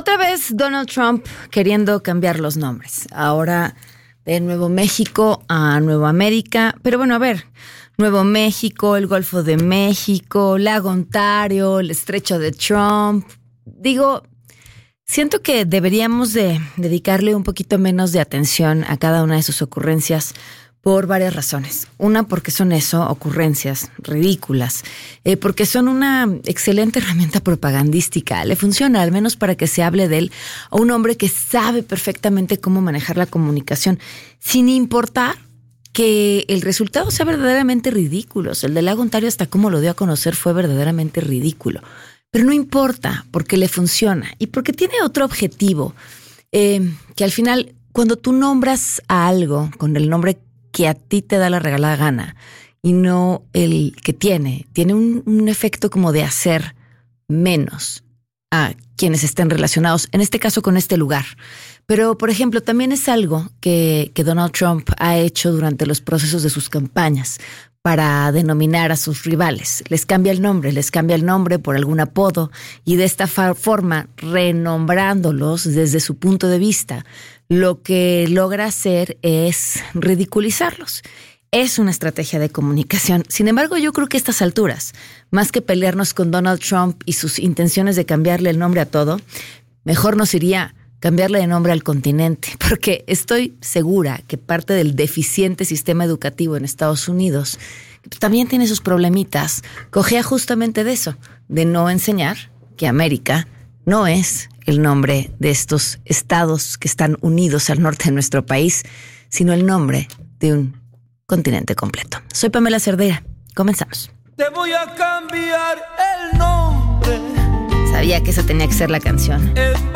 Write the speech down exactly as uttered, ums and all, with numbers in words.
Otra vez Donald Trump queriendo cambiar los nombres. Ahora de Nuevo México a Nueva América. Pero bueno, a ver, Nuevo México, el Golfo de México, Lago Ontario, el Estrecho de Trump. Digo, siento que deberíamos de dedicarle un poquito menos de atención a cada una de sus ocurrencias por varias razones. Una, porque son eso, ocurrencias ridículas, eh, porque son una excelente herramienta propagandística. Le funciona, al menos para que se hable de él, a un hombre que sabe perfectamente cómo manejar la comunicación, sin importar que el resultado sea verdaderamente ridículo. El del Lago Ontario, hasta cómo lo dio a conocer, fue verdaderamente ridículo. Pero no importa, porque le funciona y porque tiene otro objetivo, eh, que al final, cuando tú nombras a algo con el nombre que a ti te da la regalada gana y no el que tiene, tiene un, un efecto como de hacer menos a quienes estén relacionados, en este caso con este lugar. Pero, por ejemplo, también es algo que, que Donald Trump ha hecho durante los procesos de sus campañas para denominar a sus rivales. Les cambia el nombre, les cambia el nombre por algún apodo y de esta forma, renombrándolos desde su punto de vista, lo que logra hacer es ridiculizarlos. Es una estrategia de comunicación. Sin embargo, yo creo que a estas alturas, más que pelearnos con Donald Trump y sus intenciones de cambiarle el nombre a todo, mejor nos iría cambiarle de nombre al continente, porque estoy segura que parte del deficiente sistema educativo en Estados Unidos también tiene sus problemitas. Cogea justamente de eso, de no enseñar que América no es el nombre de estos estados que están unidos al norte de nuestro país, sino el nombre de un continente completo. Soy Pamela Cerdeira. Comenzamos. Te voy a cambiar el nombre. Sabía que esa tenía que ser la canción.